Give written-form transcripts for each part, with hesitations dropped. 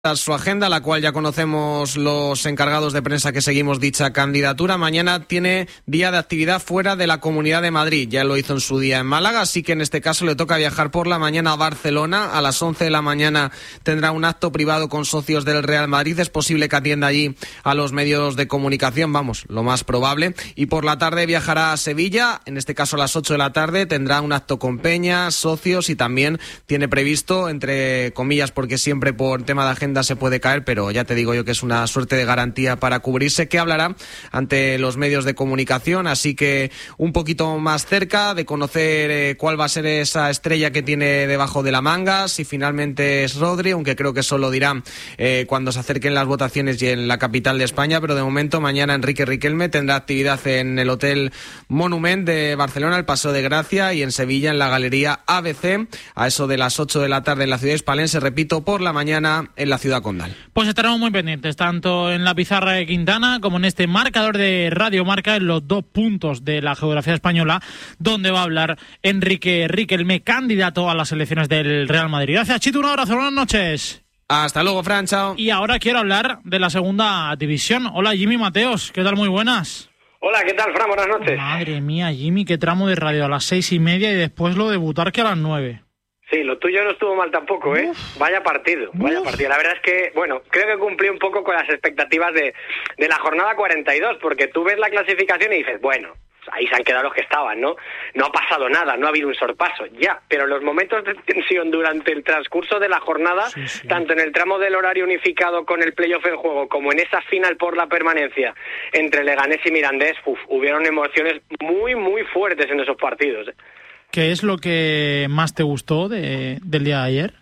Su agenda, la cual ya conocemos los encargados de prensa que seguimos dicha candidatura. Mañana tiene día de actividad fuera de la Comunidad de Madrid. Ya lo hizo en su día en Málaga, así que en este caso le toca viajar por la mañana a Barcelona. A las 11 de la mañana tendrá un acto privado con socios del Real Madrid. Es posible que atienda allí a los medios de comunicación, vamos, lo más probable. Y por la tarde viajará a Sevilla, en este caso a las 8 de la tarde. Tendrá un acto con Peña, socios, y también tiene previsto, entre comillas, porque siempre por tema de agenda se puede caer, pero ya te digo yo que es una suerte de garantía para cubrirse, que hablará ante los medios de comunicación, así que un poquito más cerca de conocer cuál va a ser esa estrella que tiene debajo de la manga, si finalmente es Rodri, aunque creo que eso lo dirán cuando se acerquen las votaciones y en la capital de España, pero de momento mañana Enrique Riquelme tendrá actividad en el Hotel Monument de Barcelona, el Paseo de Gracia, y en Sevilla en la Galería ABC, a eso de las 8 de la tarde en la ciudad hispalense, repito, por la mañana en la ciudad condal. Pues estaremos muy pendientes, tanto en la pizarra de Quintana como en este marcador de Radio Marca, en los 2 puntos de la geografía española, donde va a hablar Enrique Riquelme, candidato a las elecciones del Real Madrid. Gracias, Chito, un abrazo, buenas noches. Hasta luego, Fran, chao. Y ahora quiero hablar de la segunda división. Hola, Jimmy Mateos, ¿qué tal? Muy buenas. Hola, ¿qué tal, Fran? Buenas noches. Madre mía, Jimmy, qué tramo de radio, a las 6:30 y después lo de Butarque a las 9. Sí, lo tuyo no estuvo mal tampoco, ¿eh? Vaya partido. La verdad es que, bueno, creo que cumplí un poco con las expectativas de la jornada 42, porque tú ves la clasificación y dices, bueno, ahí se han quedado los que estaban, ¿no? No ha pasado nada, no ha habido un sorpaso, ya, pero los momentos de tensión durante el transcurso de la jornada, sí. Tanto en el tramo del horario unificado con el playoff en juego, como en esa final por la permanencia entre Leganés y Mirandés, hubieron emociones muy, muy fuertes en esos partidos, ¿eh? ¿Qué es lo que más te gustó del día de ayer?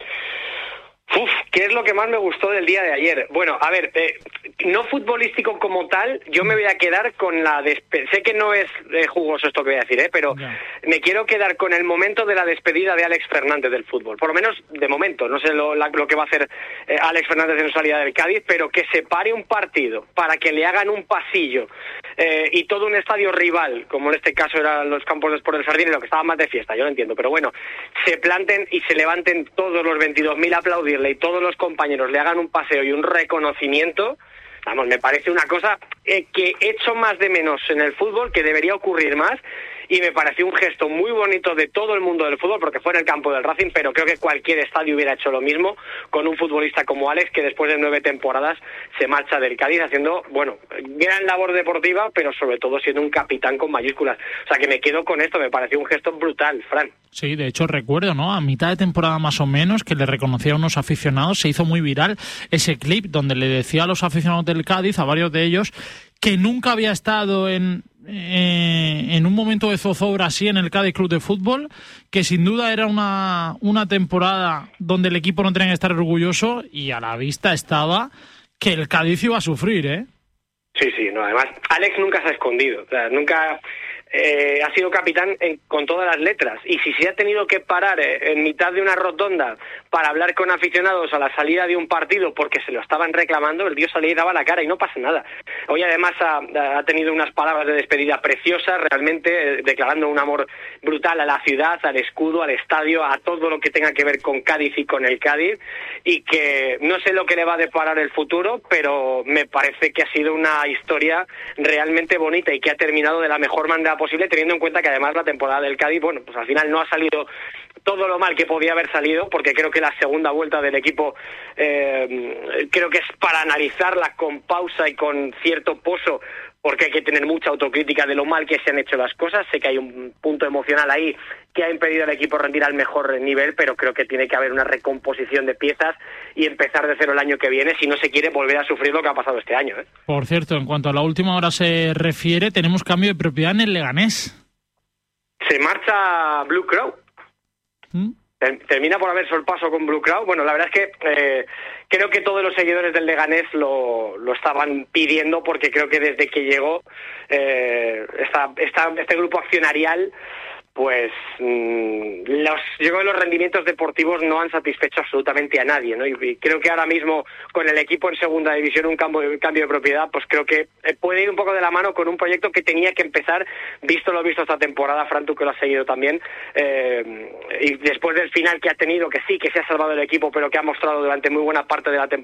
¿Qué es lo que más me gustó del día de ayer? Bueno, a ver, no futbolístico como tal, yo me voy a quedar con la sé que no es jugoso esto que voy a decir, pero me quiero quedar con el momento de la despedida de Alex Fernández del fútbol. Por lo menos de momento, no sé lo que va a hacer Alex Fernández en su salida del Cádiz, pero que se pare un partido para que le hagan un pasillo y todo un estadio rival, como en este caso eran los campos de Sport del Sardín, lo que estaba más de fiesta, yo lo entiendo, pero bueno, se planten y se levanten todos los 22.000 a aplaudirle y todos los compañeros le hagan un paseo y un reconocimiento, vamos, me parece una cosa que echo más de menos en el fútbol, que debería ocurrir más, y me pareció un gesto muy bonito de todo el mundo del fútbol, porque fue en el campo del Racing, pero creo que cualquier estadio hubiera hecho lo mismo con un futbolista como Alex, que después de 9 temporadas se marcha del Cádiz haciendo, bueno, gran labor deportiva, pero sobre todo siendo un capitán con mayúsculas. O sea, que me quedo con esto, me pareció un gesto brutal, Fran. Sí, de hecho recuerdo, ¿no? A mitad de temporada más o menos, que le reconocía a unos aficionados, se hizo muy viral ese clip donde le decía a los aficionados del Cádiz, a varios de ellos, que nunca había estado en un momento de zozobra así en el Cádiz Club de Fútbol, que sin duda era una temporada donde el equipo no tenía que estar orgulloso, y a la vista estaba que el Cádiz iba a sufrir, ¿eh? Sí, no, además Alex nunca se ha escondido, o sea, nunca ha sido capitán con todas las letras, y si se ha tenido que parar en mitad de una rotonda para hablar con aficionados a la salida de un partido porque se lo estaban reclamando, el tío salía y daba la cara y no pasa nada. Hoy además ha tenido unas palabras de despedida preciosas, realmente declarando un amor brutal a la ciudad, al escudo, al estadio, a todo lo que tenga que ver con Cádiz y con el Cádiz, y que no sé lo que le va a deparar el futuro, pero me parece que ha sido una historia realmente bonita y que ha terminado de la mejor manera posible, teniendo en cuenta que además la temporada del Cádiz, bueno, pues al final no ha salido todo lo mal que podía haber salido, porque creo que la segunda vuelta del equipo creo que es para analizarla con pausa y con cierto pozo, porque hay que tener mucha autocrítica de lo mal que se han hecho las cosas. Sé que hay un punto emocional ahí que ha impedido al equipo rendir al mejor nivel, pero creo que tiene que haber una recomposición de piezas y empezar de cero el año que viene si no se quiere volver a sufrir lo que ha pasado este año, ¿eh? Por cierto, en cuanto a la última hora se refiere, tenemos cambio de propiedad en el Leganés. Se marcha Blue Crow. Termina por haber sorpaso con Blue Crow. Bueno, la verdad es que creo que todos los seguidores del Leganés lo estaban pidiendo, porque creo que desde que llegó este grupo accionarial pues yo creo que los rendimientos deportivos no han satisfecho absolutamente a nadie, ¿no? Y creo que ahora mismo con el equipo en segunda división, un cambio de propiedad, pues creo que puede ir un poco de la mano con un proyecto que tenía que empezar, visto lo visto esta temporada. Fran, tú que lo has seguido también, y después del final que ha tenido, que sí, que se ha salvado el equipo, pero que ha mostrado durante muy buena parte de la temporada